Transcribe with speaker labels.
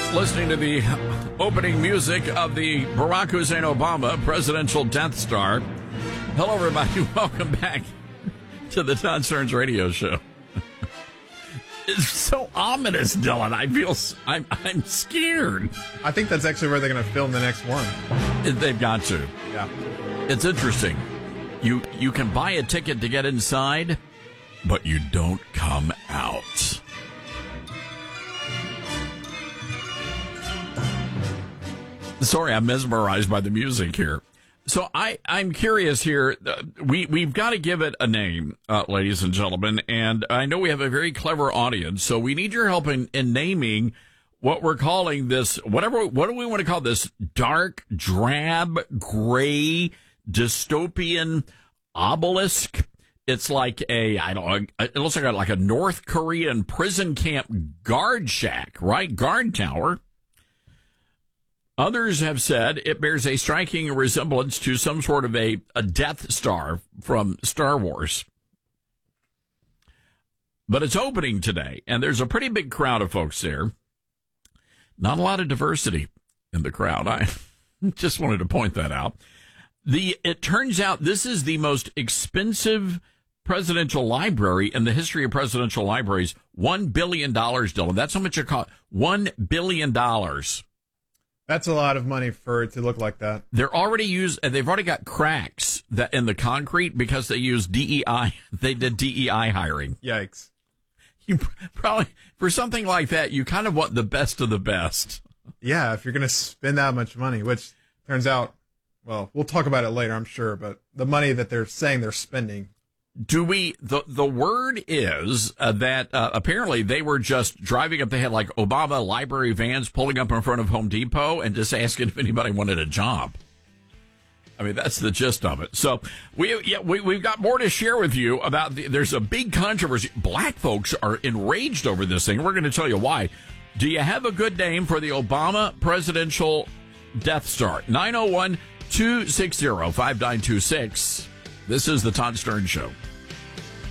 Speaker 1: Listening to the opening music of the Barack Hussein Obama presidential Death Star. Hello, everybody. Welcome back to the Todd Stearns Radio Show. It's so ominous, Dylan. I'm scared.
Speaker 2: I think that's actually where they're going to film the next one.
Speaker 1: They've got to.
Speaker 2: Yeah.
Speaker 1: It's interesting. You can buy a ticket to get inside, but you don't come out. Sorry, I'm mesmerized by the music here. So I'm curious here. We've got to give it a name, ladies and gentlemen. And I know we have a very clever audience, so we need your help in naming what we're calling this. What do we want to call this? Dark, drab, gray, dystopian obelisk. It's like it looks like a North Korean prison camp guard shack, right? Guard tower. Others have said it bears a striking resemblance to some sort of a Death Star from Star Wars. But it's opening today, and there's a pretty big crowd of folks there. Not a lot of diversity in the crowd. I just wanted to point that out. It turns out this is the most expensive presidential library in the history of presidential libraries. $1 billion, Dylan. That's how much it cost. $1 billion.
Speaker 2: That's a lot of money for it to look like that.
Speaker 1: They've already got cracks that in the concrete because they use DEI. They did DEI hiring.
Speaker 2: Yikes.
Speaker 1: You probably, for something like that, you kind of want the best of the best.
Speaker 2: Yeah, if you're going to spend that much money, which turns out, well, we'll talk about it later, I'm sure, but the money that they're saying they're spending.
Speaker 1: The word is that apparently they were just driving up. They had like Obama library vans pulling up in front of Home Depot and just asking if anybody wanted a job. I mean, that's the gist of it. So we've got more to share with you about there's a big controversy. Black folks are enraged over this thing. We're going to tell you why. Do you have a good name for the Obama presidential Death Star? 901-260-5926. This is the Todd Stearns Show.